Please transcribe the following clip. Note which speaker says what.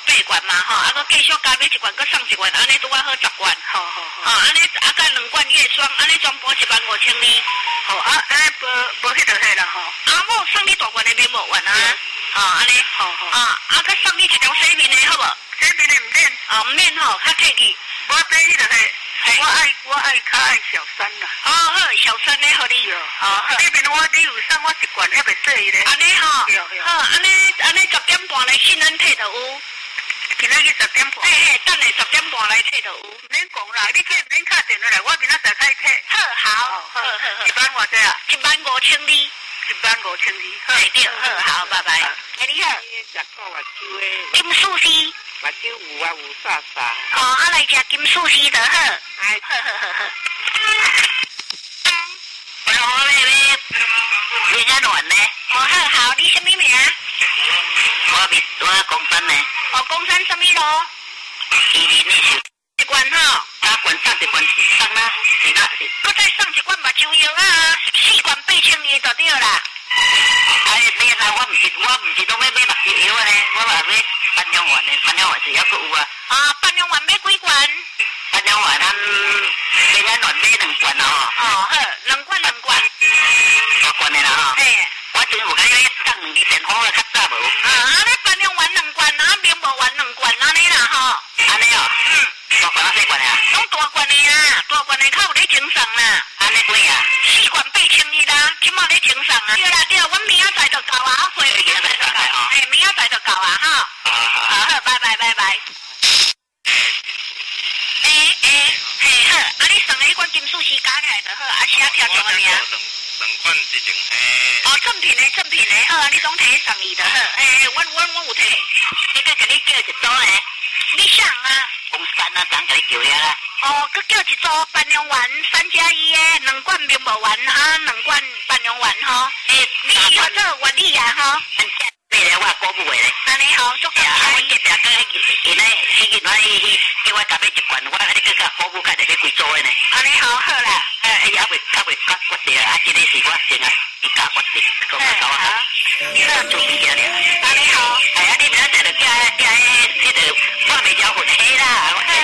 Speaker 1: 8罐嘛吼，啊，搁继续加买1罐，搁送1罐，安尼拄啊好10罐。
Speaker 2: 好。
Speaker 1: 安尼啊，甲2罐叶霜，安尼全部15200。
Speaker 2: 好啊，安尼无迄个迄啦吼。
Speaker 1: 啊，我送你大罐的面膜丸啊。安尼。
Speaker 2: 好。
Speaker 1: 搁送你1条洗面的好无？
Speaker 2: 洗面的唔免。
Speaker 1: 唔免吼，较客气。
Speaker 2: 我买迄个迄。我爱较爱小三啦。
Speaker 1: 好，小三咧，互你。
Speaker 2: 好。那边你有送我1罐，还袂洗咧。
Speaker 1: 安尼吼。
Speaker 2: 好，
Speaker 1: 安尼10点半来信恩摕就有。
Speaker 2: 今仔日10点半。
Speaker 1: 等下10点半来摕就有。
Speaker 2: 免讲啦，你免敲电话来，我明仔载开摕。
Speaker 1: 好。
Speaker 2: 1万偌济啊
Speaker 1: 15200。
Speaker 2: 15200。
Speaker 1: 对，好，拜拜。你好。
Speaker 3: 食烤目睭诶。
Speaker 1: 金素丝。
Speaker 3: 目睭有啊，有沙沙。
Speaker 1: 来食金素丝就好。好。我妹平安丸呢？好，你什么名？我公山呢。公山什么路？2021罐吼。3罐送1罐送啦，搁再送1罐目睭药啊，4罐8200就对啦。免啦，我唔是拢要买目睭药呢，我话买半两丸的，半两丸是还阁有啊。半两丸买几罐？半两丸平安丸买2罐哦。好，2罐。2罐的啦吼。我真有甲你送2000块啊，较早无。你半两丸2罐，面膜丸2罐安尼啦吼。安尼哦。大罐啊，小罐啊？拢大罐的啊，大罐的较有咧清爽啦。安尼几啊？4罐8100啦，即马咧清爽啊。对，阮明仔载就到啊，明仔载就到吼。明仔载就到啊，吼。好，拜拜。好，你送的迄罐金素丝加起来就好，写听众的名。2罐1种。正品的，好，你总摕送伊就好。我有摕。你甲你叫一组诶。你想啊？公山啊，怎甲你叫遐啦？佮叫一组半两丸3+1诶，2罐面膜丸2罐半两丸吼。你是要做原理啊吼？买了我鼓舞诶咧。安尼吼，足够。阮隔壁个因咧，叫我甲买1罐，我甲你佮鼓舞，甲来买几组诶呢？安尼好啦。也袂决定啊，即个是我先啊，伊甲决定，讲到啊，你做物件了。安尼好。你明仔载就叫迄个，我袂要混黑啦。